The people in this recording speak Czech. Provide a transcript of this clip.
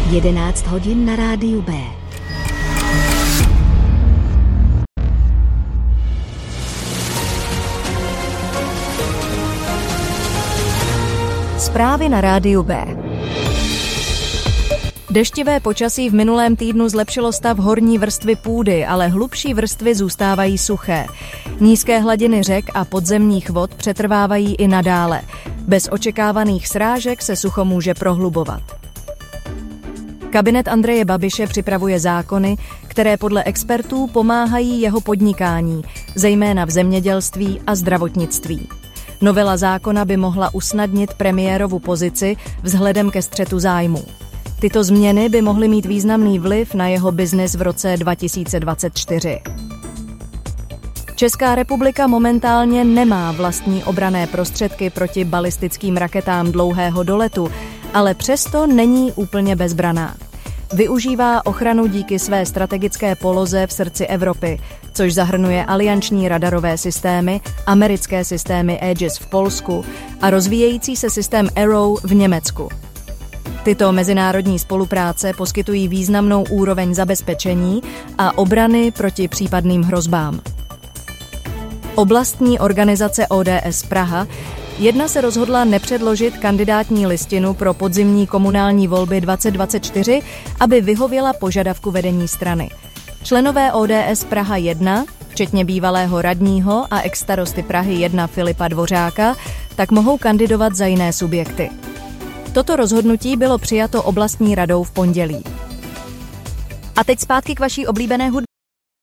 11 hodin na rádiu B. Zprávy na rádiu B. Deštivé počasí v minulém týdnu zlepšilo stav horní vrstvy půdy, ale hlubší vrstvy zůstávají suché. Nízké hladiny řek a podzemních vod přetrvávají i nadále. Bez očekávaných srážek se sucho může prohlubovat. Kabinet Andreje Babiše připravuje zákony, které podle expertů pomáhají jeho podnikání, zejména v zemědělství a zdravotnictví. Novela zákona by mohla usnadnit premiérovu pozici vzhledem ke střetu zájmů. Tyto změny by mohly mít významný vliv na jeho biznis v roce 2024. Česká republika momentálně nemá vlastní obranné prostředky proti balistickým raketám dlouhého doletu, ale přesto není úplně bezbranná. Využívá ochranu díky své strategické poloze v srdci Evropy, což zahrnuje alianční radarové systémy, americké systémy Aegis v Polsku a rozvíjející se systém Arrow v Německu. Tyto mezinárodní spolupráce poskytují významnou úroveň zabezpečení a obrany proti případným hrozbám. Oblastní organizace ODS Praha jedna se rozhodla nepředložit kandidátní listinu pro podzimní komunální volby 2024, aby vyhověla požadavku vedení strany. Členové ODS Praha 1, včetně bývalého radního a exstarosty Prahy 1 Filipa Dvořáka, tak mohou kandidovat za jiné subjekty. Toto rozhodnutí bylo přijato oblastní radou v pondělí. A teď zpátky k vaší oblíbené hudbě.